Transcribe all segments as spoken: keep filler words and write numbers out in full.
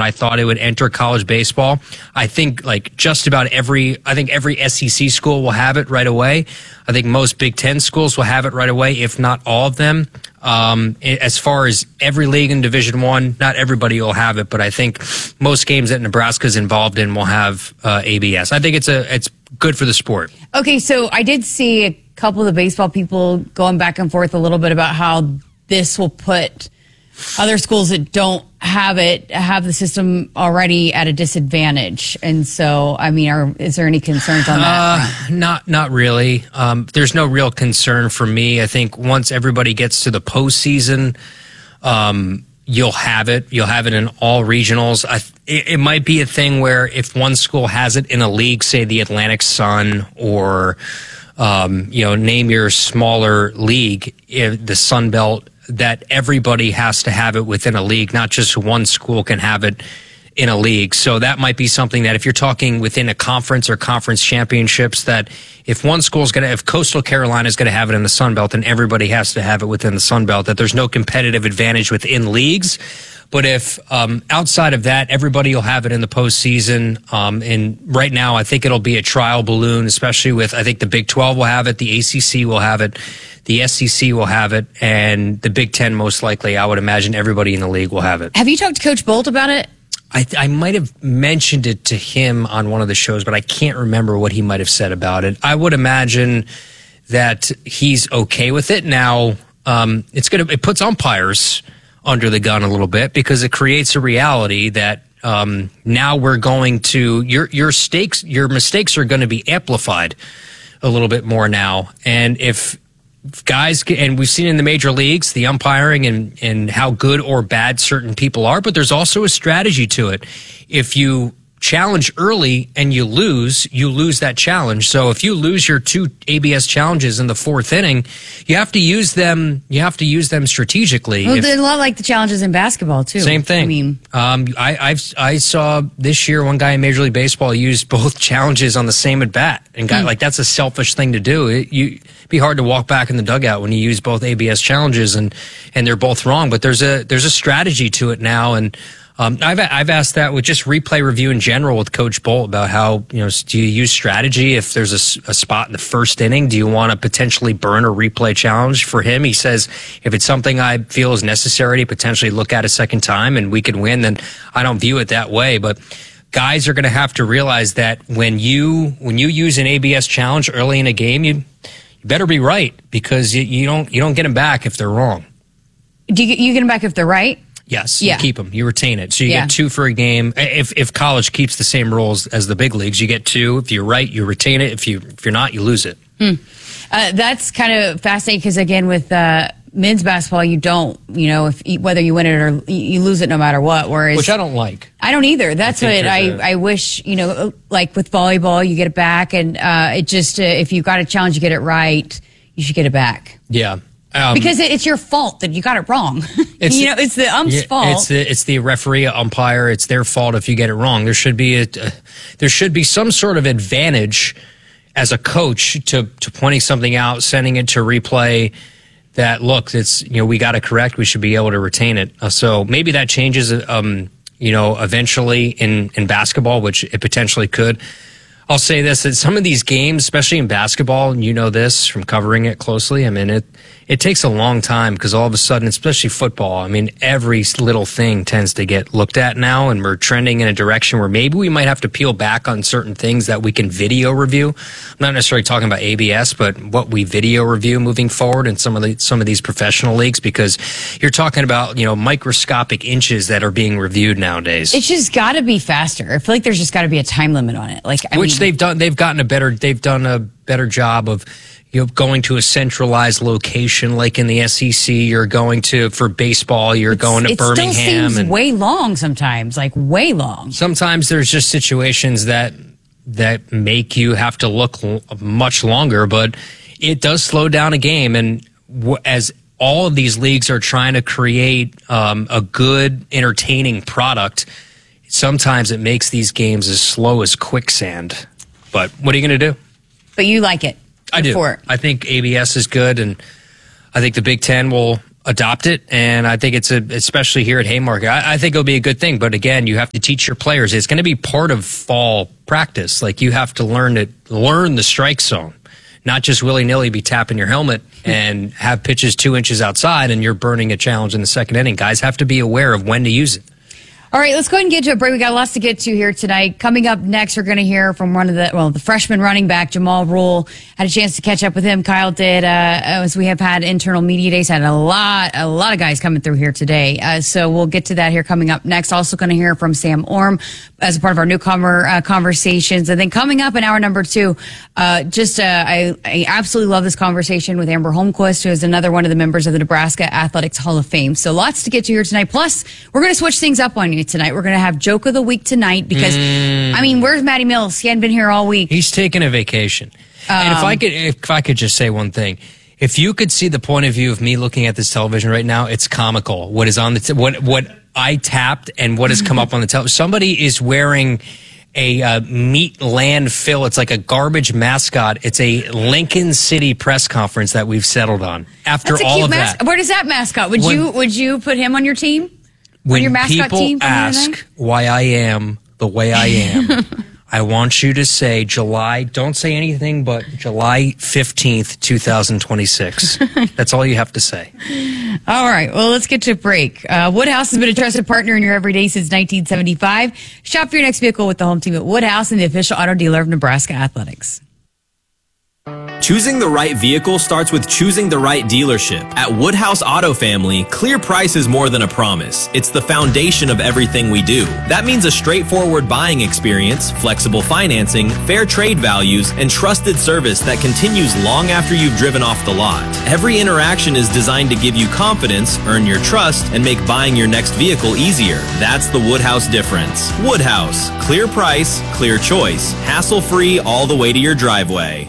and I thought it would enter college baseball. I think like just about every, I think every S E C school will have it right away. I think most Big Ten schools will have it right away, if not all of them. Um, as far as every league in Division One, not everybody will have it, but I think most games that Nebraska's involved in will have uh, A B S. I think it's a it's good for the sport. Okay, so I did see a couple of the baseball people going back and forth a little bit about how this will put other schools that don't have it, have the system already at a disadvantage. And so, I mean, are, is there any concerns on that? Uh, not, not really. Um, there's no real concern for me. I think once everybody gets to the postseason, um, you'll have it. You'll have it in all regionals. I, it, it might be a thing where if one school has it in a league, say the Atlantic Sun or, um, you know, name your smaller league, the Sun Belt, that everybody has to have it within a league, not just one school can have it in a league. So that might be something that if you're talking within a conference or conference championships, that if one school's going to, if Coastal Carolina is going to have it in the Sun Belt, then everybody has to have it within the Sun Belt, that there's no competitive advantage within leagues. But if um, outside of that, everybody will have it in the postseason. Um, and right now, I think it'll be a trial balloon, especially with, I think the Big twelve will have it, the A C C will have it, the S E C will have it, and the Big Ten most likely, I would imagine everybody in the league will have it. Have you talked to Coach Bolt about it? I, I might have mentioned it to him on one of the shows, but I can't remember what he might have said about it. I would imagine that he's okay with it. Now, um, it's gonna it puts umpires under the gun a little bit because it creates a reality that um, now we're going to your your stakes your mistakes are going to be amplified a little bit more now, and if guys, and we've seen in the major leagues, the umpiring and, and how good or bad certain people are, but there's also a strategy to it. If you challenge early and you lose, you lose that challenge. So if you lose your two A B S challenges in the fourth inning, you have to use them, you have to use them strategically. Well, if, a lot like the challenges in basketball, too. Same thing. I mean, um, I, I've, I saw this year one guy in Major League Baseball use both challenges on the same at bat. And guy, mm. like, that's a selfish thing to do. It, you, it'd be hard to walk back in the dugout when you use both A B S challenges and, and they're both wrong. But there's a, there's a strategy to it now. And, Um, I've I've asked that with just replay review in general with Coach Bolt about how, you know, do you use strategy if there's a, a spot in the first inning? Do you want to potentially burn a replay challenge for him? He says if it's something I feel is necessary to potentially look at a second time and we could win, then I don't view it that way. But guys are going to have to realize that when you when you use an A B S challenge early in a game, you you better be right because you, you don't you don't get them back if they're wrong. Do you, you get them back if they're right? Yes, yeah. You keep them. You retain it. So you yeah. get two for a game. If if college keeps the same rules as the big leagues, you get two. If you're right, you retain it. If you if you're not, you lose it. Hmm. Uh, that's kind of fascinating because again, with uh, men's basketball, you don't, you know, if whether you win it or you lose it no matter what. Whereas, which I don't like. I don't either. That's I what I a, I wish, you know, like with volleyball, you get it back, and uh, it just uh, if you got a challenge, you get it right, you should get it back. Yeah. Um, because it's your fault that you got it wrong. It's, you know, it's the ump's yeah, fault. It's the it's the referee, umpire. It's their fault if you get it wrong. There should be a uh, there should be some sort of advantage as a coach to to pointing something out, sending it to replay. That look, it's you know we got it correct. We should be able to retain it. Uh, so maybe that changes. Um, you know, eventually in in basketball, which it potentially could. I'll say this, that some of these games, especially in basketball, and you know this from covering it closely, I mean, it it takes a long time because all of a sudden, especially football, I mean, every little thing tends to get looked at now, and we're trending in a direction where maybe we might have to peel back on certain things that we can video review. I'm not necessarily talking about A B S, but what we video review moving forward in some of the some of these professional leagues, because you're talking about, you know, microscopic inches that are being reviewed nowadays. It's just got to be faster. I feel like there's just got to be a time limit on it. Like, I Which mean, they've done, they've gotten a better, they've done a better job of, you know, going to a centralized location, like in the S E C. You're going to for baseball. You're going to it Birmingham. It still seems and way long sometimes, like way long. Sometimes there's just situations that that make you have to look l- much longer, but it does slow down a game. And w- as all of these leagues are trying to create um, a good, entertaining product, sometimes it makes these games as slow as quicksand. But what are you going to do? But you like it. I do. Before. I think A B S is good, and I think the Big Ten will adopt it, and I think it's a, especially here at Haymarket, I, I think it'll be a good thing. But again, you have to teach your players. It's going to be part of fall practice. Like, you have to learn to learn the strike zone, not just willy nilly be tapping your helmet and have pitches two inches outside and you're burning a challenge in the second inning. Guys have to be aware of when to use it. All right, let's go ahead and get to a break. We got lots to get to here tonight. Coming up next, we're going to hear from one of the, well, the freshman running back, Jamal Rule. Had a chance to catch up with him. Kyle did, uh, as we have had internal media days, had a lot, a lot of guys coming through here today. Uh, so we'll get to that here coming up next. Also going to hear from Sam Orm as a part of our newcomer uh, conversations. And then coming up in hour number two, uh, just, uh, I, I absolutely love this conversation with Amber Holmquist, who is another one of the members of the Nebraska Athletics Hall of Fame. So lots to get to here tonight. Plus, we're going to switch things up on you tonight. We're going to have Joke of the Week tonight because, mm. I mean, where's Matty Mills? He hadn't been here all week. He's taking a vacation. Um, and if I could, if I could just say one thing, if you could see the point of view of me looking at this television right now, it's comical. What is on the t- what what I tapped and what has come up on the television. Somebody is wearing a uh, meat landfill. It's like a garbage mascot. It's a Lincoln City press conference that we've settled on. After That's a all cute of mas- that, where does that mascot? Would when, you would you put him on your team? When your mascot people team ask why I am the way I am, I want you to say July. Don't say anything but July fifteenth, twenty twenty-six. That's all you have to say. All right. Well, let's get to a break. Uh, Woodhouse has been a trusted partner in your everyday since nineteen seventy-five. Shop for your next vehicle with the home team at Woodhouse and the official auto dealer of Nebraska Athletics. Choosing the right vehicle starts with choosing the right dealership. At Woodhouse Auto Family, clear price is more than a promise. It's the foundation of everything we do. That means a straightforward buying experience, flexible financing, fair trade values, and trusted service that continues long after you've driven off the lot. Every interaction is designed to give you confidence, earn your trust, and make buying your next vehicle easier. That's the Woodhouse difference. Woodhouse. Clear price, clear choice. Hassle-free all the way to your driveway.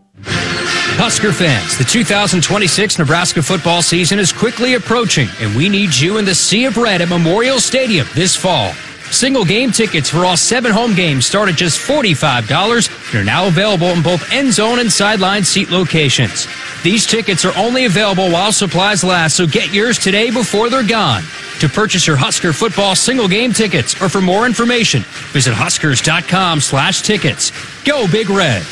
Husker fans, the two thousand twenty-six Nebraska football season is quickly approaching, and we need you in the Sea of Red at Memorial Stadium this fall. Single game tickets for all seven home games start at just forty-five dollars and are now available in both end zone and sideline seat locations. These tickets are only available while supplies last, so get yours today before they're gone. To purchase your Husker football single game tickets or for more information, visit huskers.com slash tickets. Go Big Red.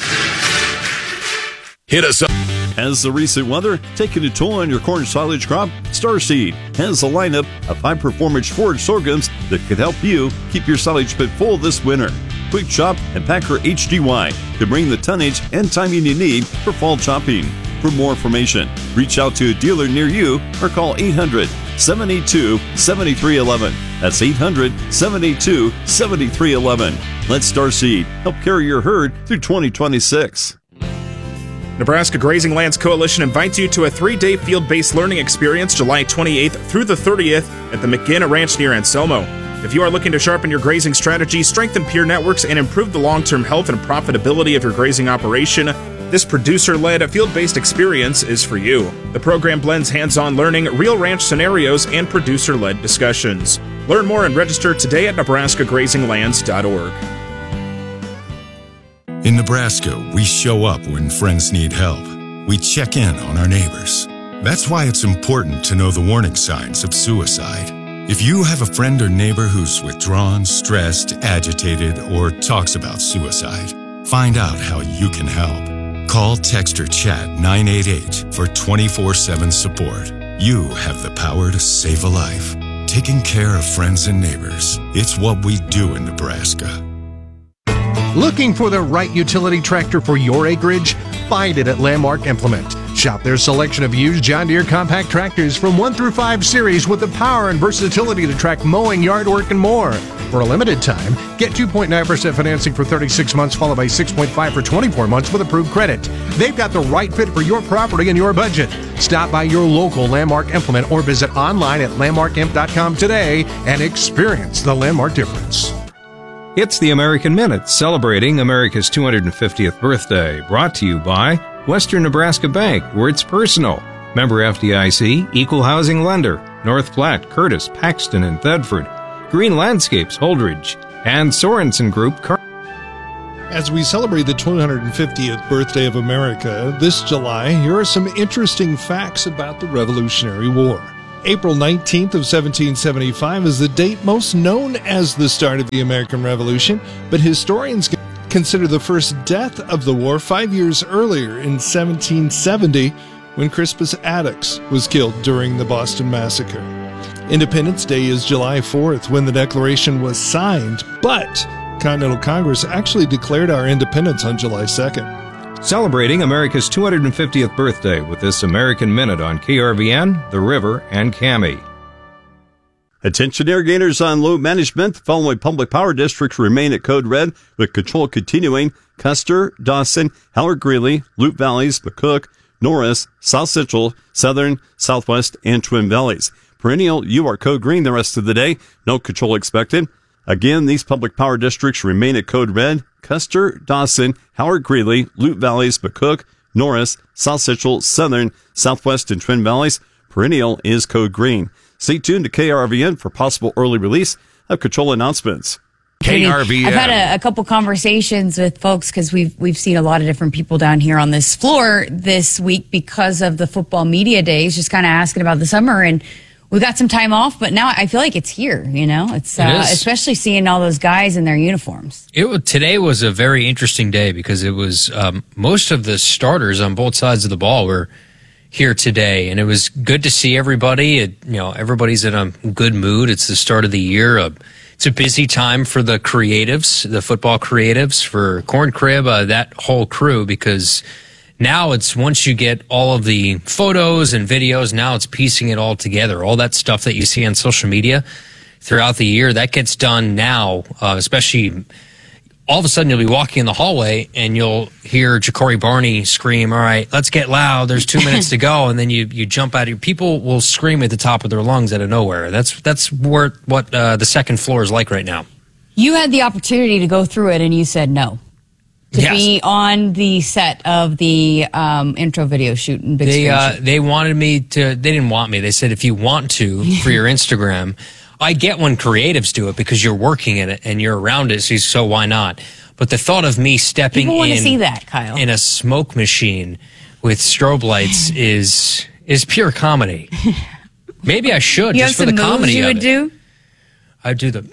Hit us up. Has the recent weather taken a toll on your corn silage crop? Starseed has a lineup of high-performance forage sorghums that can help you keep your silage pit full this winter. Quick Chop and Packer H D Y to bring the tonnage and timing you need for fall chopping. For more information, reach out to a dealer near you or call eight hundred, seven eight two, seven three one one. That's eight hundred, seven eight two, seven three one one. Let Starseed help carry your herd through twenty twenty-six. Nebraska Grazing Lands Coalition invites you to a three-day field-based learning experience July twenty-eighth through the thirtieth at the McGinn Ranch near Anselmo. If you are looking to sharpen your grazing strategy, strengthen peer networks, and improve the long-term health and profitability of your grazing operation, this producer-led field-based experience is for you. The program blends hands-on learning, real ranch scenarios, and producer-led discussions. Learn more and register today at nebraska grazing lands dot org. In Nebraska, we show up when friends need help. We check in on our neighbors. That's why it's important to know the warning signs of suicide. If you have a friend or neighbor who's withdrawn, stressed, agitated, or talks about suicide, find out how you can help. Call, text, or chat nine eight eight for twenty-four seven support. You have the power to save a life. Taking care of friends and neighbors. It's what we do in Nebraska. Looking for the right utility tractor for your acreage? Find it at Landmark Implement. Shop their selection of used John Deere compact tractors from one through five series with the power and versatility to track mowing, yard work, and more. For a limited time, get two point nine percent financing for thirty-six months followed by six point five for twenty-four months with approved credit. They've got the right fit for your property and your budget. Stop by your local Landmark Implement or visit online at landmark imp dot com today and experience the Landmark difference. It's the American Minute, celebrating America's two hundred fiftieth birthday, brought to you by Western Nebraska Bank, where it's personal. Member F D I C, Equal Housing Lender, North Platte, Curtis, Paxton, and Thedford, Green Landscapes, Holdridge, and Sorensen Group. Car- As we celebrate the two hundred fiftieth birthday of America this July, here are some interesting facts about the Revolutionary War. April nineteenth of seventeen seventy-five is the date most known as the start of the American Revolution, but historians consider the first death of the war five years earlier in seventeen seventy, when Crispus Attucks was killed during the Boston Massacre. Independence Day is July fourth, when the Declaration was signed, but Continental Congress actually declared our independence on July second. Celebrating America's two hundred fiftieth birthday with this American Minute on K R V N, The River, and C A M I. Attention irrigators on load management. The following public power districts remain at code red, with control continuing: Custer, Dawson, Howard Greeley, Loup Valleys, McCook, Norris, South Central, Southern, Southwest, and Twin Valleys. Perennial, you are code green the rest of the day. No control expected. Again, these public power districts remain at code red: Custer, Dawson, Howard Greeley, Loup Valleys, McCook, Norris, South Central, Southern, Southwest, and Twin Valleys. Perennial is code green. Stay tuned to K R V N for possible early release of control announcements. K R V N. I've had a, a couple conversations with folks because we've we've seen a lot of different people down here on this floor this week because of the football media days, just kind of asking about the summer, and we got some time off, but now I feel like it's here, you know, it's uh, it especially seeing all those guys in their uniforms. It today was a very interesting day because it was um, most of the starters on both sides of the ball were here today, and it was good to see everybody. It, you know, everybody's in a good mood. It's the start of the year. Uh, it's a busy time for the creatives, the football creatives, for Corn Crib, uh, that whole crew, because now it's once you get all of the photos and videos, now it's piecing it all together. All that stuff that you see on social media throughout the year, that gets done now, uh, especially all of a sudden you'll be walking in the hallway and you'll hear Ja'Cory Barney scream, all right, let's get loud. There's two minutes to go. And then you, you jump out of your, people will scream at the top of their lungs out of nowhere. That's, that's where, what uh, the second floor is like right now. You had the opportunity to go through it and you said no. To yes. be on the set of the um, intro video shoot in Big They Screen uh, shoot. they wanted me to. They didn't want me. They said if you want to for your Instagram, I get when creatives do it because you're working in it and you're around it. So, so why not? But the thought of me stepping People want in to see that, Kyle. in a smoke machine with strobe lights is is pure comedy. Maybe I should you just have for some the comedy moves you of would it. do? I'd do the.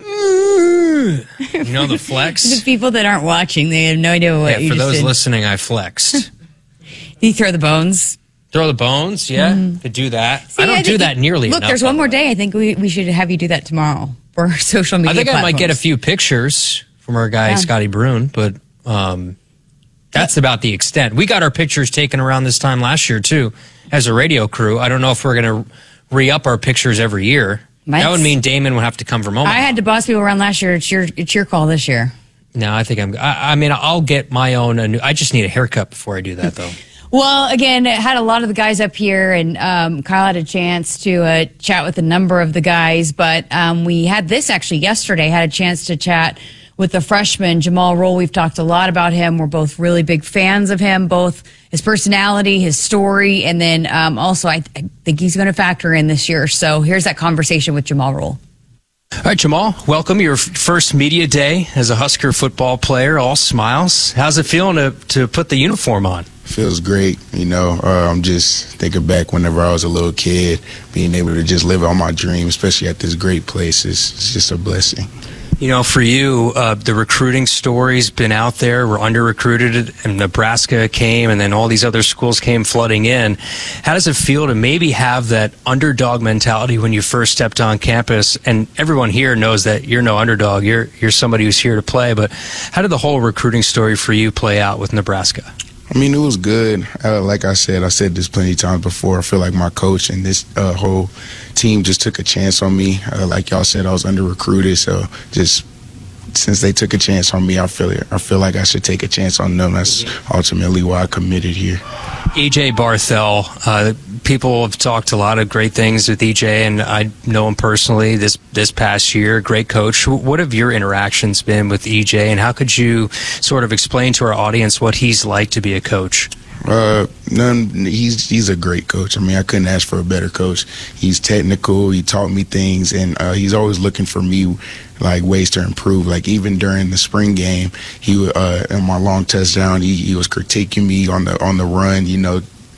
You know the flex. The people that aren't watching, they have no idea what Yeah, you for just those did. listening, I flexed. You throw the bones. Throw the bones, yeah, Mm. could do that. See, I don't I do think- that nearly Look, enough. there's by one the more way. day. I think we, we should have you do that tomorrow for our social media I think I might get a platforms. few pictures from our guy Yeah. Scotty Brune, but um, that's about the extent. We got our pictures taken around this time last year too, as a radio crew. I don't know if we're going to re-up our pictures every year. Mine's- That would mean Damon would have to come from Omaha. I had to boss people around last year. It's your, it's your call this year. No, I think I'm. I, I mean, I'll get my own. A new, I just need a haircut before I do that, though. Well, again, it had a lot of the guys up here, and um, Kyle had a chance to uh, chat with a number of the guys. But um, we had this actually yesterday, had a chance to chat with the freshman, Jamal Roll. We've talked a lot about him. We're both really big fans of him, both his personality, his story, and then um, also I, th- I think he's going to factor in this year. So here's that conversation with Jamal Roll. All right, Jamal, welcome. Your f- first media day as a Husker football player, all smiles. How's it feeling to, to put the uniform on? Feels great, you know. Uh, I'm just thinking back whenever I was a little kid, being able to just live out my dream, especially at this great place, is it's just a blessing. You know, for you, uh, the recruiting story's been out there. We're under-recruited, and Nebraska came, and then all these other schools came flooding in. How does it feel to maybe have that underdog mentality when you first stepped on campus? And everyone here knows that you're no underdog. You're you're somebody who's here to play. But how did the whole recruiting story for you play out with Nebraska? I mean, it was good. Uh, like I said, I said this plenty of times before. I feel like my coach and this uh, whole team just took a chance on me. Uh, like y'all said, I was under-recruited, so just since they took a chance on me, I feel it. I feel like I should take a chance on them. That's ultimately why I committed here. E J Barthel, uh, people have talked a lot of great things with E J, and I know him personally this this past year. Great coach. What have your interactions been with E J, and how could you sort of explain to our audience what he's like to be a coach? Uh, none. He's he's a great coach. I mean, I couldn't ask for a better coach. He's technical. He taught me things, and uh, he's always looking for me, like ways to improve. Like even during the spring game, he uh, in my long touchdown, he, he was critiquing me on the on the run. You know,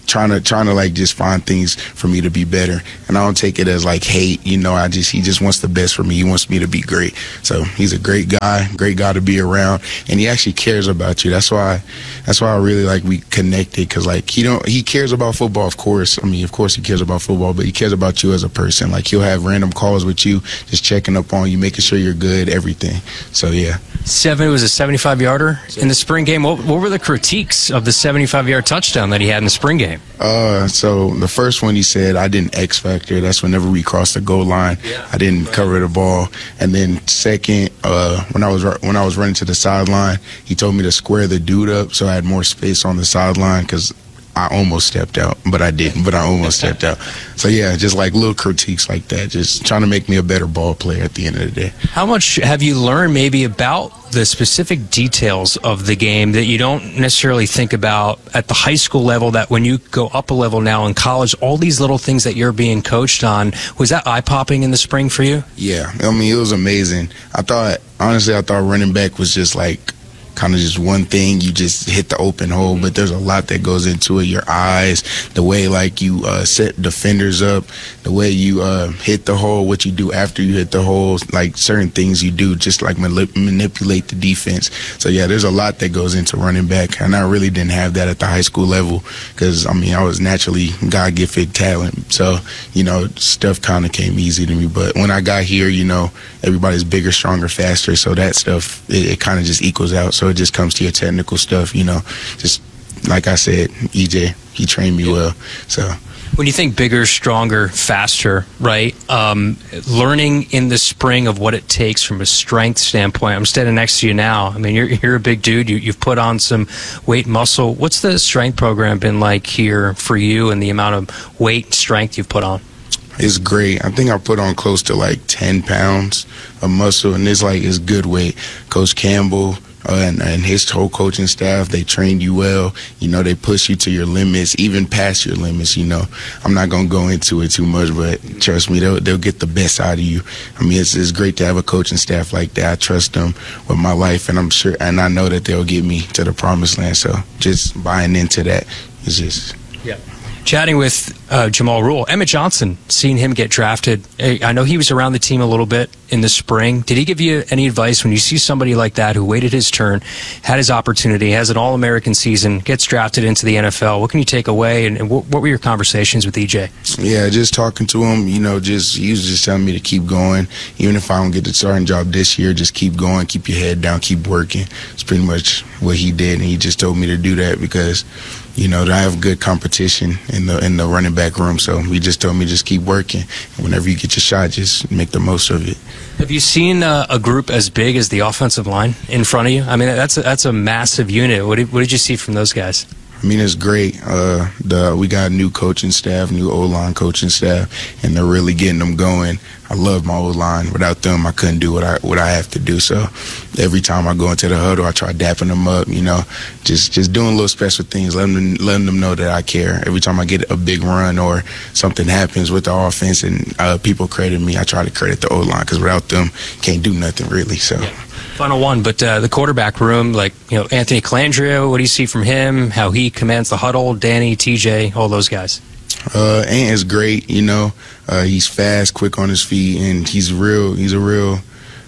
trying to trying to like just find things for me to be better, and I don't take it as like hate. You know, I just he just wants the best for me. He wants me to be great. So he's a great guy, great guy to be around, and he actually cares about you. That's why that's why I really like we connected, because like he don't he cares about football, of course. I mean, of course he cares about football, but he cares about you as a person. Like he'll have random calls with you, just checking up on you, making sure you're good, everything. So yeah. Seven it was a seventy-five yarder in the spring game. What, what were the critiques of the seventy-five yard touchdown that he had in the spring game? Uh, so the first one he said I didn't X factor. That's whenever we crossed the goal line, yeah. I didn't right. cover the ball. And then second, uh, when I was when I was running to the sideline, he told me to square the dude up so I had more space on the sideline, because I almost stepped out, but I didn't. But I almost stepped out. So yeah, just like little critiques like that, just trying to make me a better ball player at the end of the day. How much have you learned maybe about the specific details of the game that you don't necessarily think about at the high school level, that when you go up a level now in college, all these little things that you're being coached on, was that eye-popping in the spring for you? Yeah, I mean, it was amazing. I thought, honestly, I thought running back was just like kind of just one thing. You just hit the open hole, but there's a lot that goes into it. Your eyes, the way like you uh, set defenders up, the way you uh, hit the hole, what you do after you hit the hole, like certain things you do just like manip- manipulate the defense. So yeah, there's a lot that goes into running back, and I really didn't have that at the high school level, because I mean I was naturally God-gifted talent, so you know stuff kind of came easy to me. But when I got here, you know everybody's bigger, stronger, faster, so that stuff it, it kind of just equals out. So it just comes to your technical stuff, you know. Just like I said, E J, he trained me well. So when you think bigger, stronger, faster, right? Um, learning in the spring of what it takes from a strength standpoint. I'm standing next to you now. I mean, you're you're a big dude. You, you've put on some weight, muscle. What's the strength program been like here for you, and the amount of weight and strength you've put on? It's great. I think I put on close to like ten pounds of muscle, and it's like it's good weight. Coach Campbell uh, and, and his whole coaching staff, they trained you well. You know, they push you to your limits, even past your limits. You know, I'm not gonna go into it too much, but trust me, they'll they'll get the best out of you. I mean, it's it's great to have a coaching staff like that. I trust them with my life, and I'm sure, and I know that they'll get me to the promised land. So just buying into that is just yeah. Chatting with uh, Jamal Rule, Emmett Johnson, seeing him get drafted. I know he was around the team a little bit in the spring. Did he give you any advice when you see somebody like that who waited his turn, had his opportunity, has an All-American season, gets drafted into the N F L? What can you take away, and, and what, what were your conversations with E J? Yeah, just talking to him, you know, just he was just telling me to keep going. Even if I don't get the starting job this year, just keep going, keep your head down, keep working. It's pretty much what he did, and he just told me to do that because, you know, I have good competition in the in the running back room. So he just told me just keep working. And whenever you get your shot, just make the most of it. Have you seen uh, a group as big as the offensive line in front of you? I mean, that's a, that's a massive unit. What did, what did you see from those guys? I mean, it's great. Uh, the we got a new coaching staff, new O-line coaching staff, and they're really getting them going. I love my O-line. Without them, I couldn't do what I what I have to do. So every time I go into the huddle, I try dapping them up, you know, just just doing little special things, letting them, letting them know that I care. Every time I get a big run or something happens with the offense and uh, people credit me, I try to credit the O-line, because without them, can't do nothing really. So. Yeah. Final one, but uh, the quarterback room, like, you know, Anthony Calandria, what do you see from him, how he commands the huddle, Danny, T J, all those guys? Uh, Ant is great, you know. Uh, he's fast, quick on his feet, and he's real. He's a real.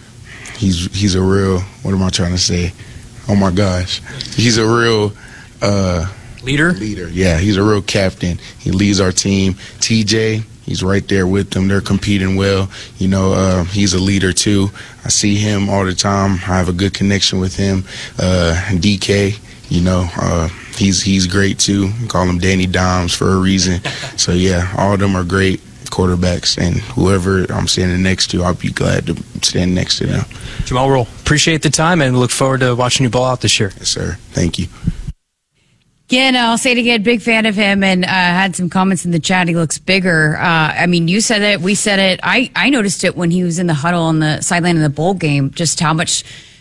He's he's a real. What am I trying to say? Oh my gosh, he's a real uh, leader. Leader, yeah. He's a real captain. He leads our team. T J, he's right there with them. They're competing well. You know, uh, he's a leader too. I see him all the time. I have a good connection with him. Uh, D K, you know. Uh, He's he's great too. We call him Danny Dimes for a reason. So yeah, all of them are great quarterbacks, and whoever I'm standing next to, I'll be glad to stand next to them. Jamal Rule, appreciate the time and look forward to watching you ball out this year. Yes, sir. Thank you. Again, I'll say it again, big fan of him, and uh, had some comments in the chat. He looks bigger. Uh, I mean, you said it, we said it. I, I noticed it when he was in the huddle on the sideline in the bowl game, just how much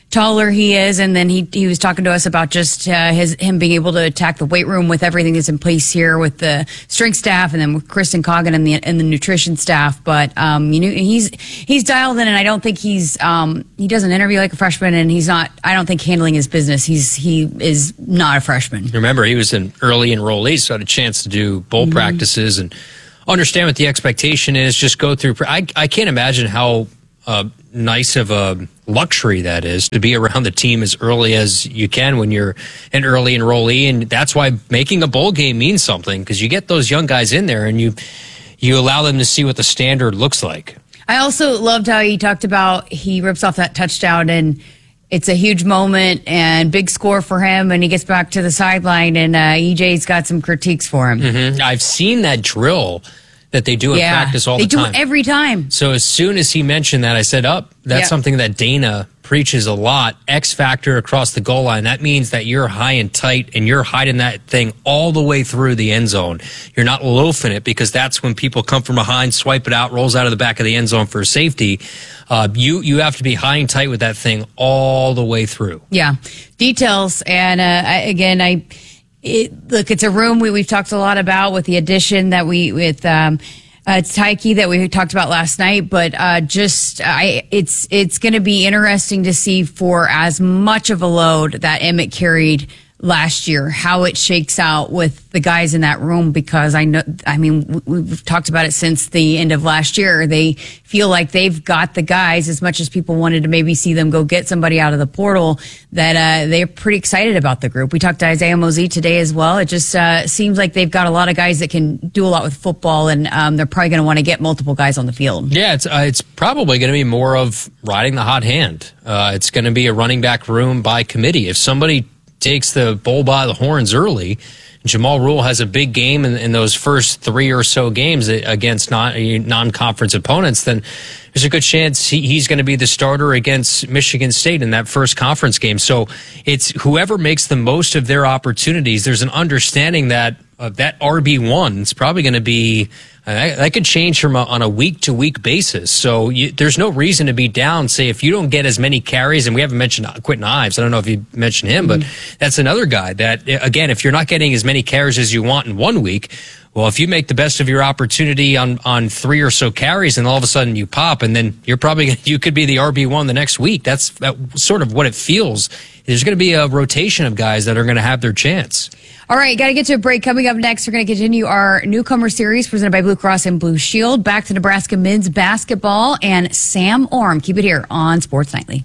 taller he is. And then he he was talking to us about just uh, his him being able to attack the weight room with everything that's in place here with the strength staff, and then with Kristen Coggin and the and the nutrition staff. But um, you know, he's he's dialed in, and I don't think he's um, he doesn't interview like a freshman, and he's not. I don't think handling his business. He's he is not a freshman. Remember, he was an early enrollee, so had a chance to do bowl mm-hmm. practices and understand what the expectation is. Just go through. I I can't imagine how uh, nice of a luxury that is to be around the team as early as you can when you're an early enrollee, and that's why making a bowl game means something, because you get those young guys in there and you you allow them to see what the standard looks like. I also loved how he talked about he rips off that touchdown and it's a huge moment and big score for him, and he gets back to the sideline, and uh, E J's got some critiques for him. Mm-hmm. I've seen that drill that they do in yeah, practice all the the time. They do it every time. So as soon as he mentioned that, I said, oh, that's yeah. something that Dana preaches a lot. X factor across the goal line. That means that you're high and tight and you're hiding that thing all the way through the end zone. You're not loafing it, because that's when people come from behind, swipe it out, rolls out of the back of the end zone for safety. Uh, you, you have to be high and tight with that thing all the way through. Yeah. Details. And uh, I, again, I... It, look, it's a room we, we've talked a lot about with the addition that we with um, uh, Tyke that we talked about last night. But uh, just I, it's it's going to be interesting to see for as much of a load that Emmett carried last year, how it shakes out with the guys in that room, because I know, I mean, we've talked about it since the end of last year. They feel like they've got the guys, as much as people wanted to maybe see them go get somebody out of the portal, that uh, they're pretty excited about the group. We talked to Isaiah Mosey today as well. It just uh, seems like they've got a lot of guys that can do a lot with football, and um, they're probably going to want to get multiple guys on the field. Yeah, it's uh, it's probably going to be more of riding the hot hand. Uh, it's going to be a running back room by committee. If somebody takes the bull by the horns early, Jamal Rule has a big game in, in those first three or so games against non, non-conference opponents, then there's a good chance he, he's going to be the starter against Michigan State in that first conference game. So it's whoever makes the most of their opportunities. There's an understanding that uh, that R B one is probably going to be uh, that, that could change from a, on a week-to-week basis. So you, there's no reason to be down. Say if you don't get as many carries, and we haven't mentioned Quentin Ives. I don't know if you mentioned him, mm-hmm. but that's another guy that, again, if you're not getting as many carries as you want in one week, well, if you make the best of your opportunity on, on three or so carries and all of a sudden you pop, and then you're probably gonna, you could be the R B one the next week. That's that sort of what it feels. There's going to be a rotation of guys that are going to have their chance. All right, got to get to a break. Coming up next, we're going to continue our newcomer series presented by Blue Cross and Blue Shield. Back to Nebraska men's basketball and Sam Orm. Keep it here on Sports Nightly.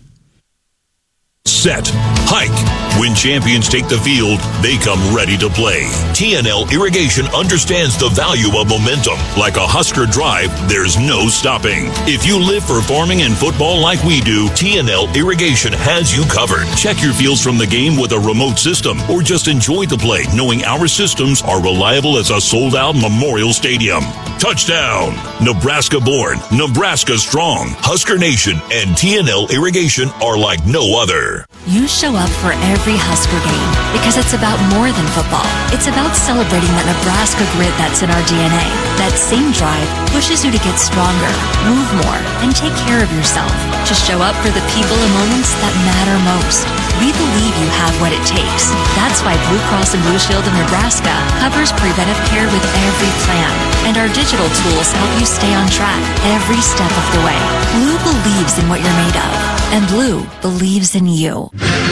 Set. Hike. When champions take the field, they come ready to play. T N L Irrigation understands the value of momentum. Like a Husker drive, there's no stopping. If you live for farming and football like we do, T N L Irrigation has you covered. Check your fields from the game with a remote system, or just enjoy the play knowing our systems are reliable as a sold-out Memorial Stadium. Touchdown! Nebraska born, Nebraska strong. Husker Nation and T N L Irrigation are like no other. You show up for every Husker game because it's about more than football. It's about celebrating that Nebraska grit that's in our D N A. That same drive pushes you to get stronger, move more, and take care of yourself. To show up for the people and moments that matter most. We believe you have what it takes. That's why Blue Cross and Blue Shield of Nebraska covers preventive care with every plan. And our digital tools help you stay on track every step of the way. Blue believes in what you're made of. And Blue believes in you.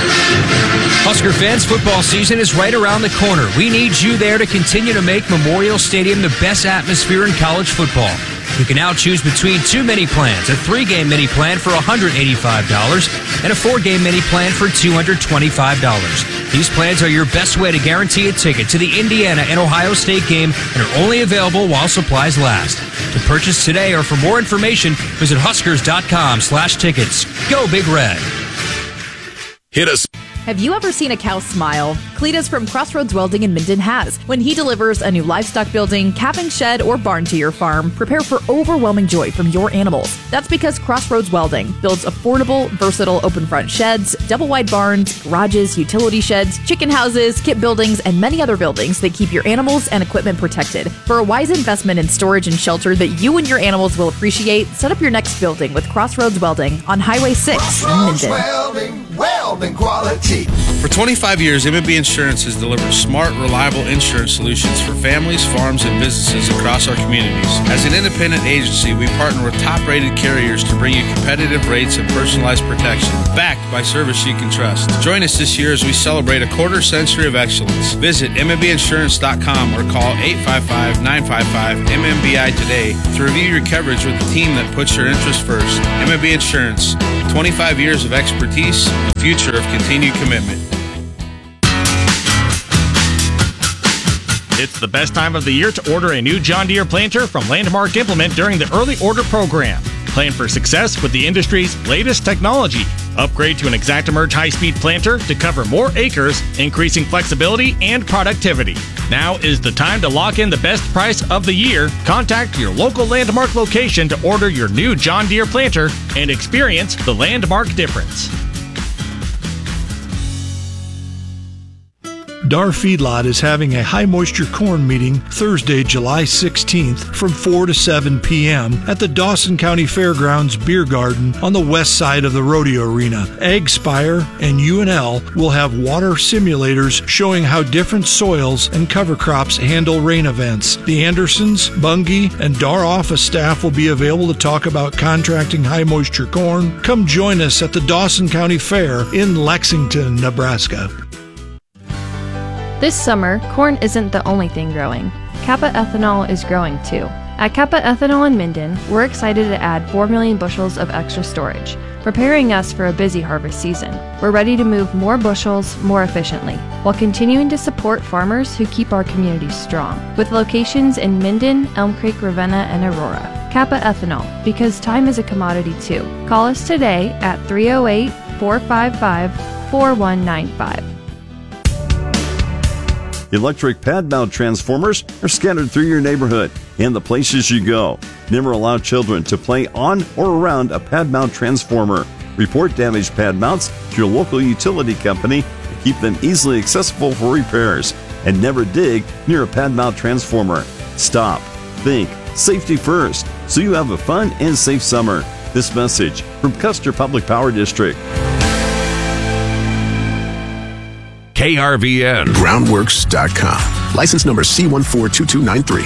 Husker fans, football season is right around the corner. We need you there to continue to make Memorial Stadium the best atmosphere in college football. You can now choose between two mini plans, a three-game mini plan for one hundred eighty-five dollars and a four-game mini plan for two hundred twenty-five dollars. These plans are your best way to guarantee a ticket to the Indiana and Ohio State game and are only available while supplies last. To purchase today or for more information, visit huskers dot com slash tickets. Go Big Red. Hit us. Have you ever seen a cow smile? Cletus from Crossroads Welding in Minden has. When he delivers a new livestock building, calving shed, or barn to your farm, prepare for overwhelming joy from your animals. That's because Crossroads Welding builds affordable, versatile open front sheds, double wide barns, garages, utility sheds, chicken houses, kit buildings, and many other buildings that keep your animals and equipment protected. For a wise investment in storage and shelter that you and your animals will appreciate, set up your next building with Crossroads Welding on Highway six in Minden. Welding, welding quality. For twenty-five years, M and B Insurance has delivered smart, reliable insurance solutions for families, farms, and businesses across our communities. As an independent agency, we partner with top-rated carriers to bring you competitive rates and personalized protection, backed by service you can trust. Join us this year as we celebrate a quarter century of excellence. Visit M and B insurance dot com or call eight five five, nine five five, M M B I today to review your coverage with the team that puts your interest first. M and B Insurance, twenty-five years of expertise, a future of continued commitment. It's the best time of the year to order a new John Deere planter from Landmark Implement during the early order program. Plan for success with the industry's latest technology. Upgrade to an ExactEmerge high-speed planter to cover more acres, increasing flexibility and productivity. Now is the time to lock in the best price of the year. Contact your local Landmark location to order your new John Deere planter and experience the Landmark difference. Dar Feedlot is having a high-moisture corn meeting Thursday, July sixteenth from four to seven p.m. at the Dawson County Fairgrounds Beer Garden on the west side of the rodeo arena. AgSpire and U N L will have water simulators showing how different soils and cover crops handle rain events. The Andersons, Bungie, and Dar office staff will be available to talk about contracting high-moisture corn. Come join us at the Dawson County Fair in Lexington, Nebraska. This summer, corn isn't the only thing growing. Kappa Ethanol is growing too. At Kappa Ethanol in Minden, we're excited to add four million bushels of extra storage, preparing us for a busy harvest season. We're ready to move more bushels more efficiently, while continuing to support farmers who keep our communities strong, with locations in Minden, Elm Creek, Ravenna, and Aurora. Kappa Ethanol, because time is a commodity too. Call us today at three oh eight, four five five, four one nine five. Electric pad mount transformers are scattered through your neighborhood and the places you go. Never allow children to play on or around a pad mount transformer. Report damaged pad mounts to your local utility company and keep them easily accessible for repairs. And never dig near a pad mount transformer. Stop. Think. Safety first, so you have a fun and safe summer. This message from Custer Public Power District. K R V N. Groundworks dot com. License number C one four two two nine three.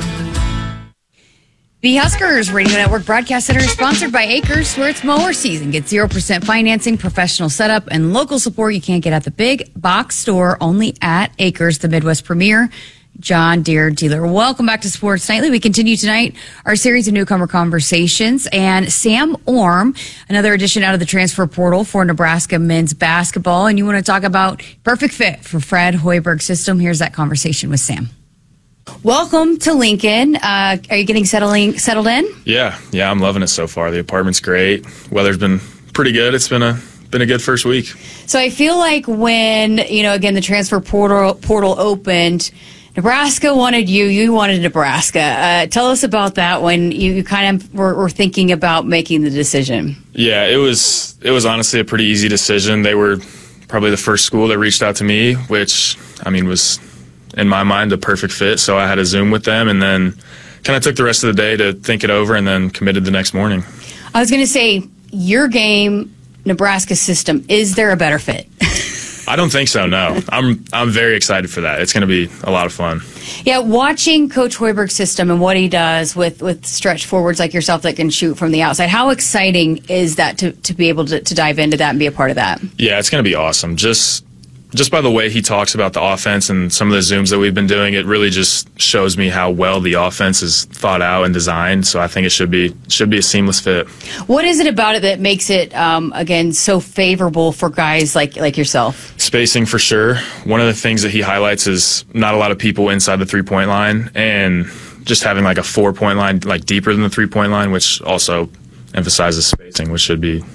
The Huskers Radio Network Broadcast Center is sponsored by Acres, where it's mower season. Get zero percent financing, professional setup, and local support you can't get at the big box store, only at Acres, the Midwest premier John Deere dealer. Welcome back to Sports Nightly. We continue tonight our series of newcomer conversations, and Sam Orm, another addition out of the transfer portal for Nebraska men's basketball. And you want to talk about perfect fit for Fred Hoiberg's system. Here's that conversation with Sam. Welcome to Lincoln. Uh, are you getting settling settled in? Yeah, yeah, I'm loving it so far. The apartment's great. Weather's been pretty good. It's been a been a good first week. So I feel like when, you know, again, the transfer portal portal opened, Nebraska wanted you, you wanted Nebraska. Uh, tell us about that when you, you kind of were, were thinking about making the decision. Yeah, it was it was honestly a pretty easy decision. They were probably the first school that reached out to me, which, I mean, was, in my mind, the perfect fit. So I had a Zoom with them and then kind of took the rest of the day to think it over and then committed the next morning. I was going to say, your game, Nebraska system, is there a better fit? I don't think so, no. I'm I'm very excited for that. It's going to be a lot of fun. Yeah, watching Coach Hoiberg's system and what he does with, with stretch forwards like yourself that can shoot from the outside, how exciting is that to, to be able to, to dive into that and be a part of that? Yeah, it's going to be awesome. Just just by the way he talks about the offense and some of the Zooms that we've been doing, it really just shows me how well the offense is thought out and designed. So I think it should be should be a seamless fit. What is it about it that makes it, um, again, so favorable for guys like, like yourself? Spacing for sure. One of the things that he highlights is not a lot of people inside the three-point line, and just having like a four-point line like deeper than the three-point line, which also emphasizes spacing, which should be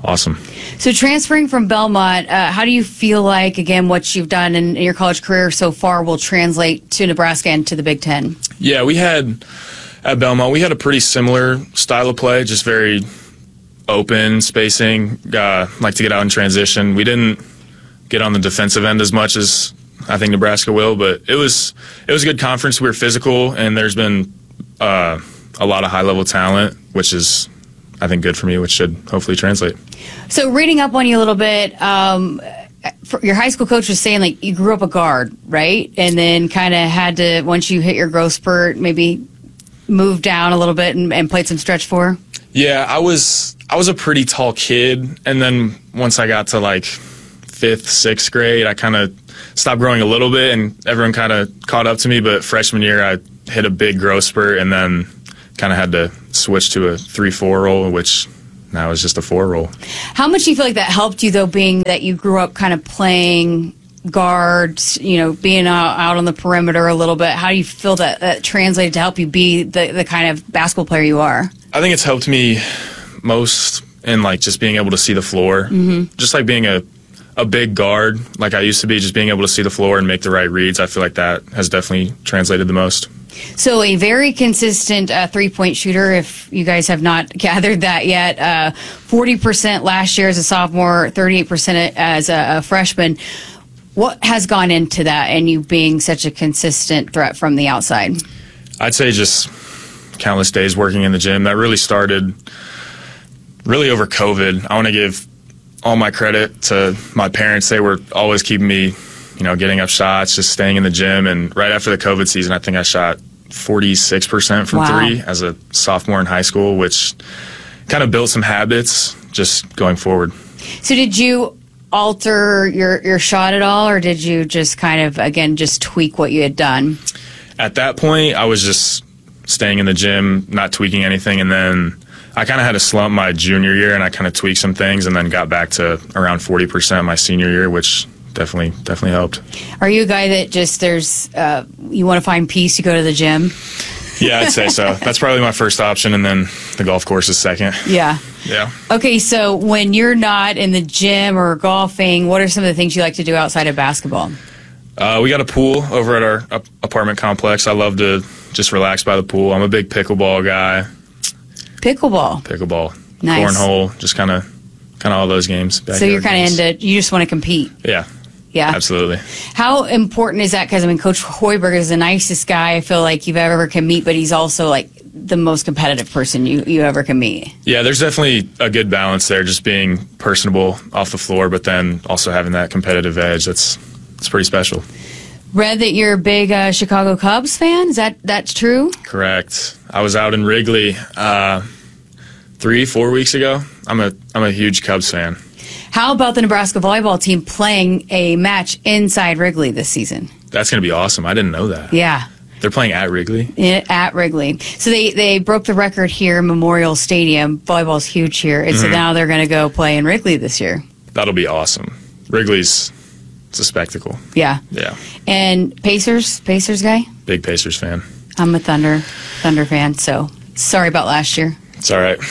awesome. So transferring from Belmont, uh, how do you feel like, again, what you've done in, in your college career so far will translate to Nebraska and to the Big Ten? Yeah, we had, at Belmont, we had a pretty similar style of play, just very open spacing, uh, like to get out in transition. We didn't get on the defensive end as much as I think Nebraska will, but it was it was a good conference. We were physical, and there's been uh, a lot of high-level talent, which is, I think, good for me, which should hopefully translate. So reading up on you a little bit, um, for, your high school coach was saying, like, you grew up a guard, right? And then kind of had to, once you hit your growth spurt, maybe move down a little bit and, and played some stretch four? Yeah, I was I was a pretty tall kid, and then once I got to, like, fifth, sixth grade, I kind of stopped growing a little bit, and everyone kind of caught up to me. But freshman year, I hit a big growth spurt, and then kind of had to switch to a three four role, which now is just a four role. How much do you feel like that helped you, though, being that you grew up kind of playing guards, you know, being out, out on the perimeter a little bit? How do you feel that that translated to help you be the, the kind of basketball player you are? I think it's helped me most in, like, just being able to see the floor. Mm-hmm. Just like being a a big guard like I used to be, just being able to see the floor and make the right reads, I feel like that has definitely translated the most. So a very consistent uh, three-point shooter, if you guys have not gathered that yet. Uh, forty percent last year as a sophomore, thirty-eight percent as a, a freshman. What has gone into that and you being such a consistent threat from the outside? I'd say just countless days working in the gym. That really started really over COVID. I want to give all my credit to my parents. They were always keeping me, you know, getting up shots, just staying in the gym. And right after the COVID season, I think I shot forty-six percent from Wow. three as a sophomore in high school, which kind of built some habits just going forward. So did you alter your, your shot at all, or did you just kind of, again, just tweak what you had done? At that point, I was just staying in the gym, not tweaking anything. And then I kind of had a slump my junior year, and I kind of tweaked some things and then got back to around forty percent my senior year, which definitely definitely helped. Are you a guy that just there's uh, you want to find peace, you go to the gym? Yeah, I'd say so. That's probably my first option, and then the golf course is second. Yeah. Yeah. Okay, so when you're not in the gym or golfing, what are some of the things you like to do outside of basketball? Uh, we got a pool over at our up- apartment complex. I love to just relax by the pool. I'm a big pickleball guy. Pickleball. Pickleball. Nice. Cornhole. Just kind of kind of all those games. So you're backyard kind of games. into, you just want to compete. Yeah. Yeah. Absolutely. How important is that? Because, I mean, Coach Hoiberg is the nicest guy I feel like you've ever can meet, but he's also, like, the most competitive person you, you ever can meet. Yeah, there's definitely a good balance there, just being personable off the floor, but then also having that competitive edge. That's it's pretty special. Read that you're a big uh, Chicago Cubs fan. Is that that's true? Correct. I was out in Wrigley uh, three, four weeks ago. I'm a I'm a huge Cubs fan. How about the Nebraska volleyball team playing a match inside Wrigley this season? That's going to be awesome. I didn't know that. Yeah. They're playing at Wrigley? In, at Wrigley. So they, they broke the record here in Memorial Stadium. Volleyball's huge here. And so Mhm. now they're going to go play in Wrigley this year. That'll be awesome. Wrigley's it's a spectacle. Yeah. Yeah. And Pacers, Pacers guy? Big Pacers fan. I'm a Thunder, Thunder fan, so sorry about last year. It's all right.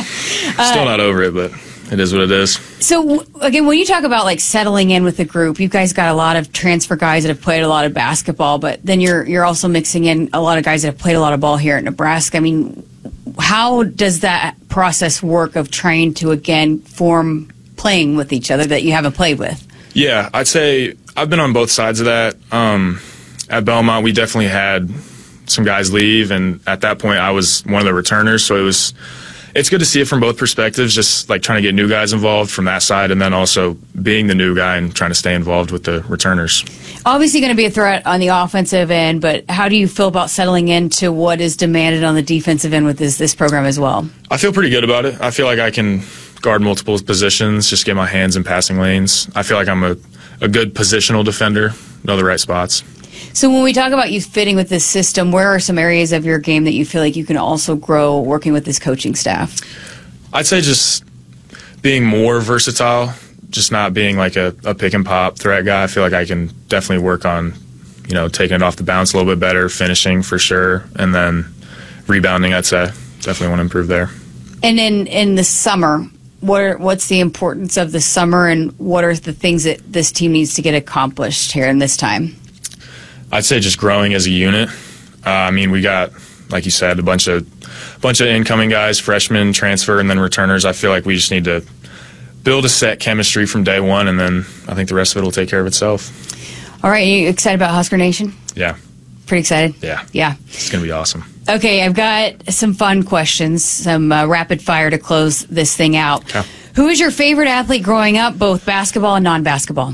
Still not over it, but it is what it is. So, w- again, when you talk about, like, settling in with the group, you guys got a lot of transfer guys that have played a lot of basketball, but then you're you're also mixing in a lot of guys that have played a lot of ball here at Nebraska. I mean, how does that process work of trying to, again, form playing with each other that you haven't played with? Yeah, I'd say I've been on both sides of that. Um, at Belmont, we definitely had some guys leave, and at that point, I was one of the returners, so it was it's good to see it from both perspectives, just like trying to get new guys involved from that side, and then also being the new guy and trying to stay involved with the returners. Obviously going to be a threat on the offensive end, but how do you feel about settling into what is demanded on the defensive end with this this program as well? I feel pretty good about it. I feel like I can guard multiple positions, just get my hands in passing lanes. I feel like I'm a, a good positional defender, know the right spots. So when we talk about you fitting with this system, where are some areas of your game that you feel like you can also grow working with this coaching staff? I'd say just being more versatile, just not being like a, a pick and pop threat guy. I feel like I can definitely work on, you know, taking it off the bounce a little bit better, finishing for sure, and then rebounding, I'd say. Definitely want to improve there. And in, in the summer, what are, what's the importance of the summer, and what are the things that this team needs to get accomplished here in this time? I'd say just growing as a unit. Uh, I mean, we got, like you said, a bunch of bunch of incoming guys, freshmen, transfer, and then returners. I feel like we just need to build a set chemistry from day one, and then I think the rest of it will take care of itself. All right, are you excited about Husker Nation? Yeah. Pretty excited? Yeah. Yeah. It's going to be awesome. Okay, I've got some fun questions, some uh, rapid fire to close this thing out. Okay. Who is your favorite athlete growing up, both basketball and non-basketball?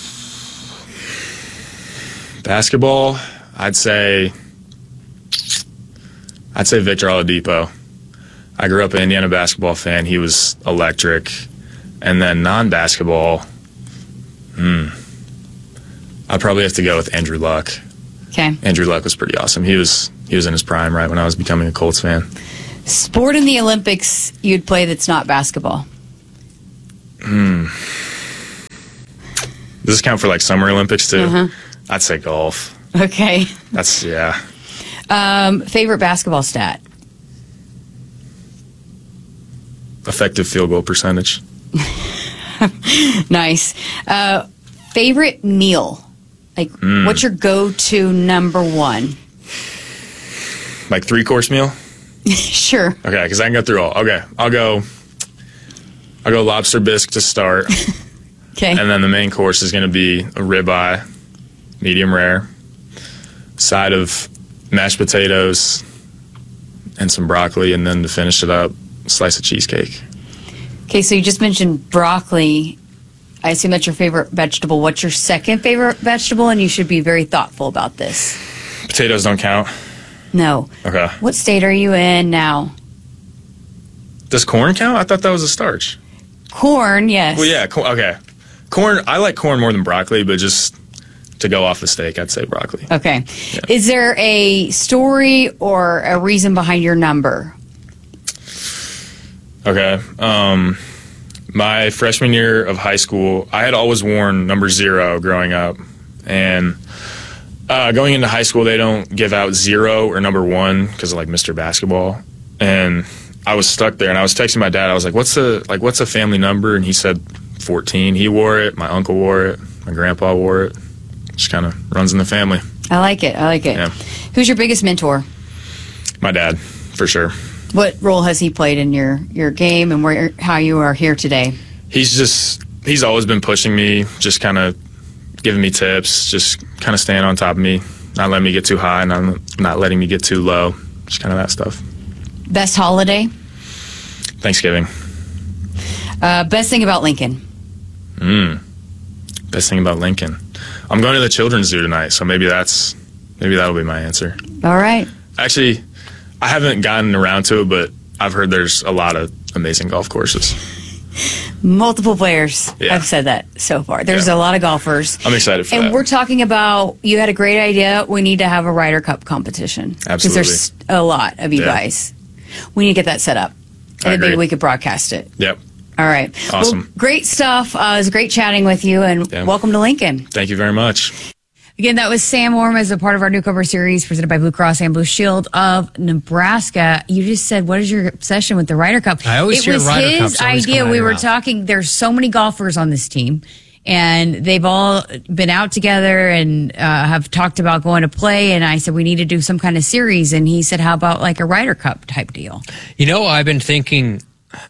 Basketball, I'd say I'd say Victor Oladipo. I grew up an Indiana basketball fan. He was electric. And then non-basketball, hmm, I'd probably have to go with Andrew Luck. Okay. Andrew Luck was pretty awesome. He was he was in his prime right when I was becoming a Colts fan. Sport in the Olympics you'd play that's not basketball? Hmm. Does this count for like Summer Olympics too? Uh-huh. I'd say golf. Okay. That's, yeah. Um, favorite basketball stat? Effective field goal percentage. Nice. Uh, favorite meal? Like, Mm. what's your go-to number one? Like three-course meal? Sure. Okay, because I can go through all. Okay, I'll go. I'll go lobster bisque to start. Okay. And then the main course is going to be a ribeye, medium rare, side of mashed potatoes, and some broccoli, and then to finish it up, a slice of cheesecake. Okay, so you just mentioned broccoli. I assume that's your favorite vegetable. What's your second favorite vegetable? And you should be very thoughtful about this. Potatoes don't count. No. Okay. What state are you in now? Does corn count? I thought that was a starch. Corn, yes. Well, yeah. Co- okay. Corn. I like corn more than broccoli, but just to go off the steak, I'd say broccoli. Okay. Is there a story or a reason behind your number? Okay. Um, my freshman year of high school, I had always worn number zero growing up. And uh, going into high school, they don't give out zero or number one because of like Mister Basketball. And I was stuck there, and I was texting my dad. I was like, "What's the like? What's a family number?" And he said fourteen. He wore it. My uncle wore it. My grandpa wore it. Just kind of runs in the family. I like it. I like it. Yeah. Who's your biggest mentor? My dad, for sure. What role has he played in your, your game and where how you are here today? He's just he's always been pushing me, just kind of giving me tips, just kind of staying on top of me, not letting me get too high, not not letting me get too low, just kind of that stuff. Best holiday? Thanksgiving. Uh, best thing about Lincoln? Mm. Best thing about Lincoln. I'm going to the children's zoo tonight, so maybe that's maybe that'll be my answer. All right. Actually, I haven't gotten around to it, but I've heard there's a lot of amazing golf courses. Multiple players Yeah. have said that so far. There's Yeah. a lot of golfers. I'm excited for And that. we're talking about, you had a great idea. We need to have a Ryder Cup competition. Because Absolutely. there's a lot of you Yeah. guys. We need to get that set up. I And maybe agree. we could broadcast it. Yep. All right. Awesome. Well, great stuff. Uh, it was great chatting with you, and Yeah. welcome to Lincoln. Thank you very much. Again, that was Sam Orm as a part of our newcomer series presented by Blue Cross and Blue Shield of Nebraska. You just said, what is your obsession with the Ryder Cup? I always it hear was Ryder his Cup's always idea. coming out We of your were mouth. talking, there's so many golfers on this team, and they've all been out together and uh, have talked about going to play. And I said, we need to do some kind of series. And he said, how about like a Ryder Cup type deal? You know, I've been thinking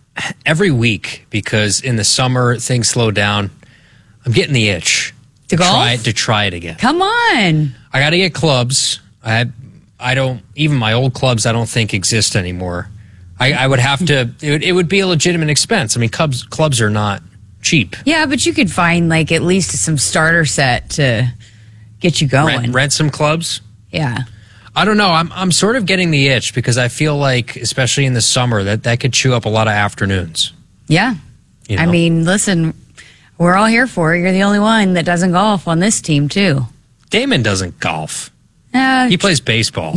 every week because in the summer things slow down. I'm getting the itch To golf? try to try it again. Come on. I got to get clubs. I I don't even my old clubs. I don't think exist anymore. I, I would have to. It would, it would be a legitimate expense. I mean, clubs clubs are not cheap. Yeah, but you could find like at least some starter set to get you going. Rent, rent some clubs. Yeah. I don't know. I'm I'm sort of getting the itch because I feel like, especially in the summer, that that could chew up a lot of afternoons. Yeah. You I know? mean, listen, we're all here for it. You're the only one that doesn't golf on this team, too. Damon doesn't golf. Uh, He plays baseball.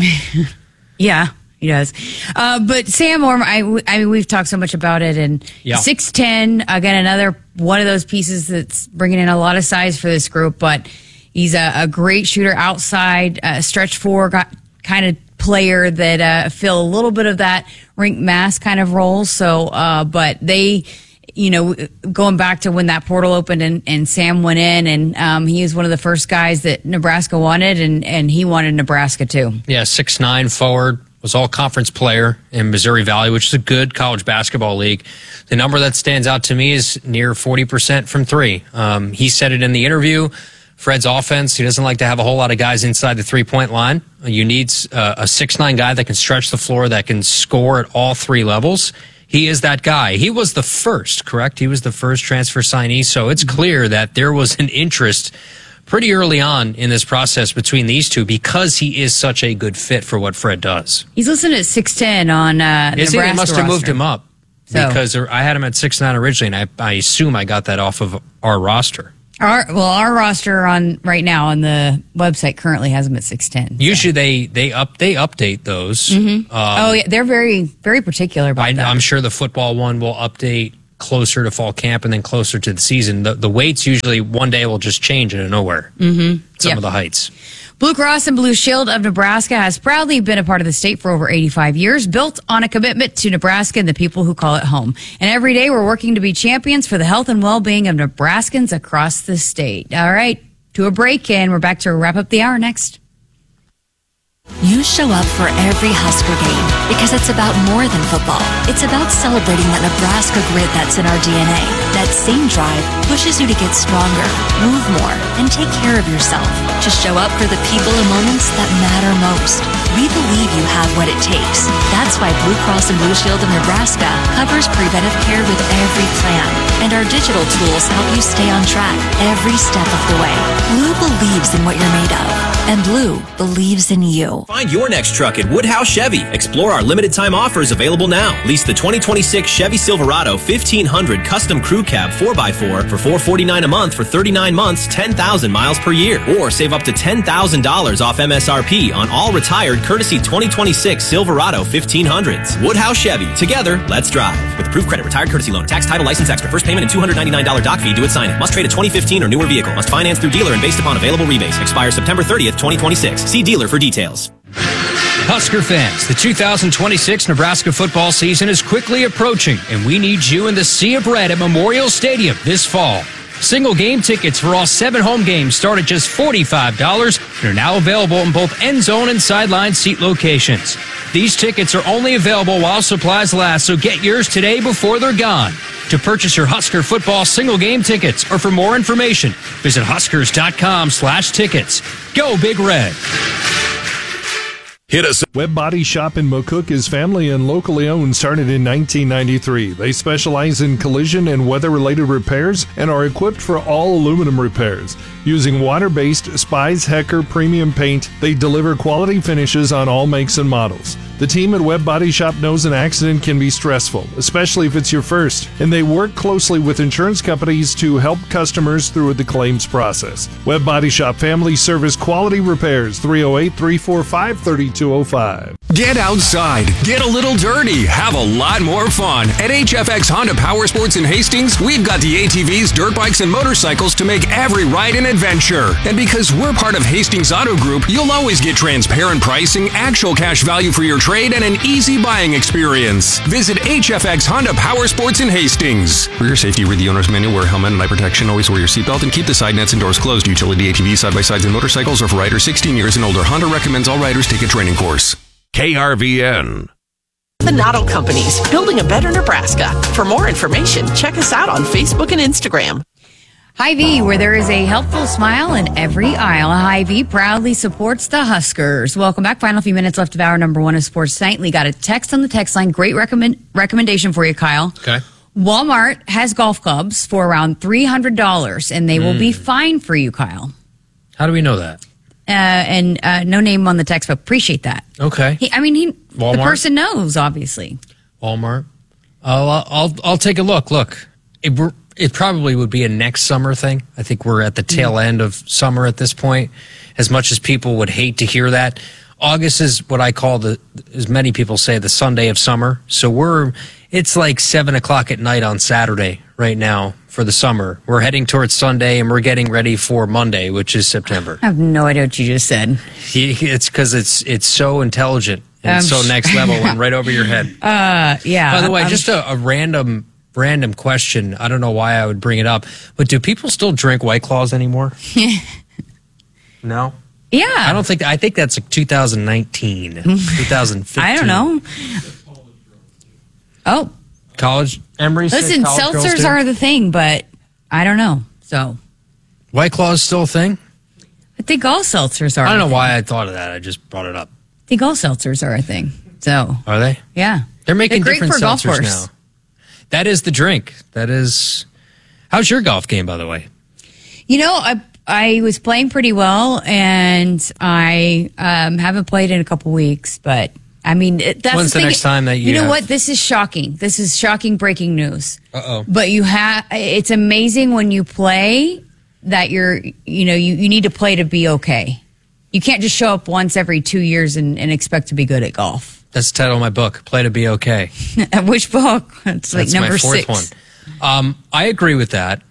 yeah, he does. Uh, but Sam Orm, I, I mean, we've talked so much about it. And Yeah. six ten, again, another one of those pieces that's bringing in a lot of size for this group. But he's a, a great shooter outside, uh, stretch four got, kind of player that uh, fill a little bit of that rink mass kind of role. So, uh, but they... you know, going back to when that portal opened and, and Sam went in, and um, he was one of the first guys that Nebraska wanted, and, and he wanted Nebraska too. Yeah, six nine forward, was all conference player in Missouri Valley, which is a good college basketball league. The number that stands out to me is near forty percent from three. Um, he said it in the interview. Fred's offense, he doesn't like to have a whole lot of guys inside the three-point line. You need uh, a six nine guy that can stretch the floor, that can score at all three levels. He is that guy. He was the first, correct? He was the first transfer signee, so it's clear that there was an interest pretty early on in this process between these two because he is such a good fit for what Fred does. He's listed at six ten on uh, Is Nebraska he? They must have roster. moved him up So. because I had him at six nine originally, and I, I assume I got that off of our roster. Our, well, our roster on right now on the website currently has him at six ten. Usually they they up they update those. Mm-hmm. Um, oh yeah, they're very very particular about I, that. I'm sure the football one will update closer to fall camp and then closer to the season. The, the weights usually one day will just change out of nowhere. Mm-hmm. Some Yeah. of the heights. Blue Cross and Blue Shield of Nebraska has proudly been a part of the state for over eighty-five years, built on a commitment to Nebraska and the people who call it home. And every day we're working to be champions for the health and well-being of Nebraskans across the state. All right, to a break, and we're back to wrap up the hour next. You show up for every Husker game because it's about more than football. It's about celebrating that Nebraska grit that's in our D N A. That same drive pushes you to get stronger, move more, and take care of yourself. To show up for the people and moments that matter most. We believe you have what it takes. That's why Blue Cross and Blue Shield of Nebraska covers preventive care with every plan. And our digital tools help you stay on track every step of the way. Blue believes in what you're made of. And Blue believes in you. Find your next truck at Woodhouse Chevy. Explore our limited time offers available now. Lease the twenty twenty-six Chevy Silverado fifteen hundred Custom Crew Cab four by four for four hundred forty-nine dollars a month for thirty-nine months, ten thousand miles per year. Or save up to ten thousand dollars off M S R P on all retired courtesy twenty twenty-six Silverado fifteen hundreds. Woodhouse Chevy. Together, let's drive. With approved credit, retired courtesy loan, tax, title, license extra, first payment and two hundred ninety-nine dollars doc fee due at signing. Must trade a twenty fifteen or newer vehicle. Must finance through dealer and based upon available rebates. Expires September thirtieth, twenty twenty-six. See dealer for details. Husker fans, the two thousand twenty-six Nebraska football season is quickly approaching, and we need you in the Sea of Red at Memorial Stadium this fall. Single game tickets for all seven home games start at just forty-five dollars and are now available in both end zone and sideline seat locations. These tickets are only available while supplies last, so get yours today before they're gone. To purchase your Husker football single game tickets or for more information, visit huskers.com slash tickets. Go Big Red. Hit us. Webb Body Shop in McCook is family and locally owned, started in nineteen ninety-three. They specialize in collision and weather-related repairs and are equipped for all aluminum repairs. Using water-based Spies Hecker premium paint, they deliver quality finishes on all makes and models. The team at Webb Body Shop knows an accident can be stressful, especially if it's your first, and they work closely with insurance companies to help customers through the claims process. Webb Body Shop Family Service Quality Repairs, three oh eight, three four five, three two oh five. Get outside, get a little dirty, have a lot more fun. At H F X Honda Power Sports in Hastings, we've got the A T Vs, dirt bikes, and motorcycles to make every ride an adventure. And because we're part of Hastings Auto Group, you'll always get transparent pricing, actual cash value for your trade, and an easy buying experience. Visit H F X Honda Power Sports in Hastings. For your safety, read the owner's manual, wear helmet and eye protection, always wear your seatbelt, and keep the side nets and doors closed. Utility A T Vs, side-by-sides, and motorcycles are for riders sixteen years and older. Honda recommends all riders take a training course. K R V N. The Noddle Companies, building a better Nebraska. For more information, check us out on Facebook and Instagram. Hy-Vee, where there is a helpful smile in every aisle. Hy-Vee proudly supports the Huskers. Welcome back. Final few minutes left of hour number one of Sports Nightly. Got a text on the text line. Great recommend recommendation for you, Kyle. Okay. Walmart has golf clubs for around three hundred dollars, and they mm. will be fine for you, Kyle. How do we know that? Uh, and uh, no name on the text, but appreciate that. Okay. He, I mean, he Walmart? the person knows, obviously. Walmart. I'll I'll I'll take a look. Look, it it probably would be a next summer thing. I think we're at the tail mm. end of summer at this point. As much as people would hate to hear that, August is what I call the, as many people say, the Sunday of summer. So we're it's like seven o'clock at night on Saturday right now for the summer. We're heading towards Sunday, and we're getting ready for Monday, which is September. I have no idea what you just said. It's because it's it's so intelligent and Um, so next level and right over your head. Uh, yeah. By the way, I'm, just a, a random random question. I don't know why I would bring it up, but do people still drink White Claws anymore? No. Yeah. I don't think, I think that's like two thousand nineteen, two thousand fifteen. I don't know. Oh. College, Emory said Listen, college girls seltzers do? are the thing, but I don't know. So. White Claw is still a thing? I think all seltzers are. I don't know a thing. why I thought of that. I just brought it up. I think all seltzers are a thing. So. Are they? Yeah. They're making They're great different for a golf seltzers course. now. That is the drink. That is. How's your golf game, by the way? You know, I I was playing pretty well, and I um, haven't played in a couple weeks. But I mean, it, that's When's the thing. next time that you You know have- what? This is shocking. This is shocking breaking news. Uh oh. But you have. It's amazing when you play that you're. You know, you, you need to play to be okay. You can't just show up once every two years and, and expect to be good at golf. That's the title of my book, Play to Be Okay. Which book? It's like That's number my fourth six. one. Um, I agree with that.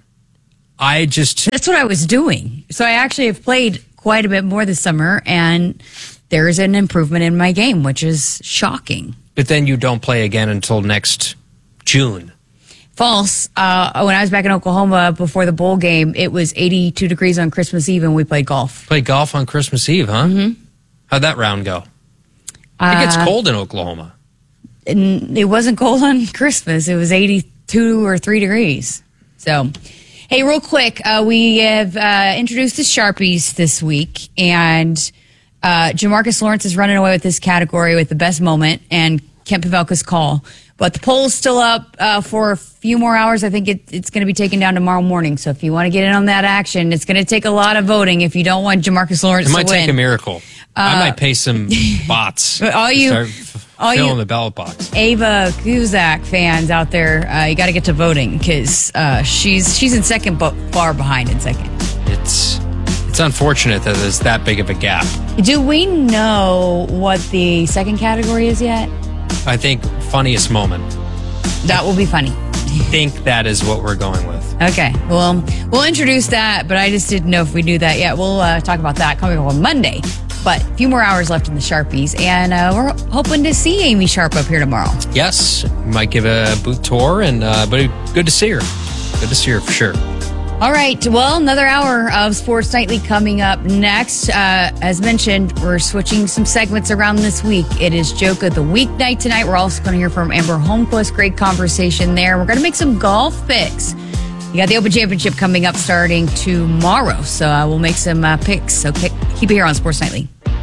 I just. That's what I was doing. So I actually have played quite a bit more this summer, and there's an improvement in my game, which is shocking. But then you don't play again until next June. False. Uh, when I was back in Oklahoma before the bowl game, it was eighty-two degrees on Christmas Eve, and we played golf. Play golf on Christmas Eve, huh? Mm-hmm. How'd that round go? It gets Uh, cold in Oklahoma. And it wasn't cold on Christmas. It was eighty-two or three degrees. So, hey, real quick, uh, we have uh, introduced the Sharpies this week, and uh, Jamarcus Lawrence is running away with this category with the best moment and Kent Pavelka's call. But the poll's still up uh, for a few more hours. I think it, it's going to be taken down tomorrow morning. So if you want to get in on that action, it's going to take a lot of voting if you don't want Jamarcus Lawrence It might to win. take a miracle. I Uh, might pay some bots all to you- start f- all filling you- the ballot box. Ava Kuzak fans out there, uh, you got to get to voting because uh, she's she's in second, but far behind in second. It's it's unfortunate that there's that big of a gap. Do we know what the second category is yet? I think funniest moment. That will be funny. I think that is what we're going with. Okay, well, we'll introduce that, but I just didn't know if we knew that yet. We'll uh, talk about that coming up on Monday. But a few more hours left in the Sharpies, and uh, we're hoping to see Amy Sharp up here tomorrow. Yes, might give a boot tour, and uh, but good to see her. Good to see her for sure. All right. Well, another hour of Sports Nightly coming up next. Uh, as mentioned, we're switching some segments around this week. It is Joke of the Week night tonight. We're also going to hear from Amber Holmquist. Great conversation there. We're going to make some golf picks. You got the Open Championship coming up starting tomorrow. So uh, we'll make some uh, picks. So keep it here on Sports Nightly.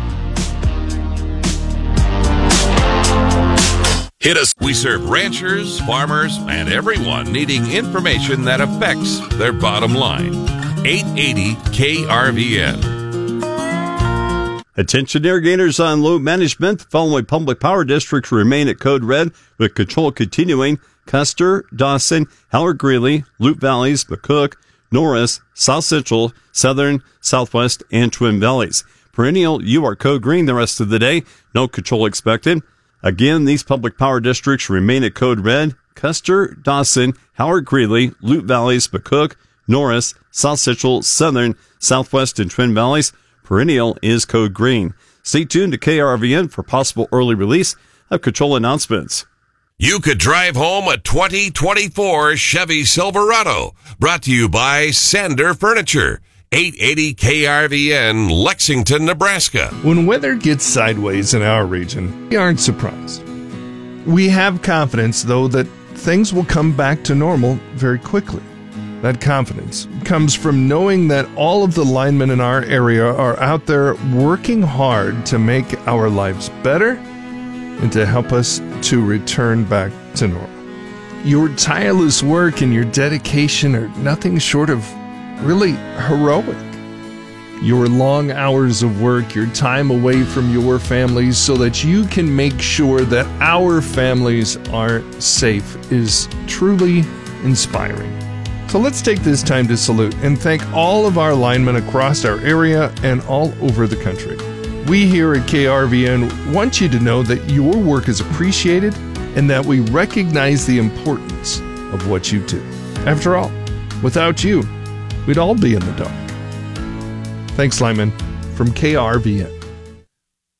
Hit us. We serve ranchers, farmers, and everyone needing information that affects their bottom line. eight eighty K R V N. Attention irrigators on load management. The following public power districts remain at code red with control continuing. Custer, Dawson, Howard Greeley, Loup Valleys, McCook, Norris, South Central, Southern, Southwest, and Twin Valleys. Perennial, you are code green the rest of the day. No control expected. Again, these public power districts remain at code red. Custer, Dawson, Howard Greeley, Loup Valleys, McCook, Norris, South Central, Southern, Southwest, and Twin Valleys. Perennial is code green. Stay tuned to K R V N for possible early release of control announcements. You could drive home a twenty twenty-four Chevy Silverado. Brought to you by Sander Furniture. eight eighty K R V N, Lexington, Nebraska. When weather gets sideways in our region, we aren't surprised. We have confidence, though, that things will come back to normal very quickly. That confidence comes from knowing that all of the linemen in our area are out there working hard to make our lives better and to help us to return back to normal. Your tireless work and your dedication are nothing short of really heroic. Your long hours of work, your time away from your families so that you can make sure that our families are safe is truly inspiring. So let's take this time to salute and thank all of our linemen across our area and all over the country. We here at K R V N want you to know that your work is appreciated and that we recognize the importance of what you do. After all, without you, we'd all be in the dark. Thanks, linemen, from K R V N.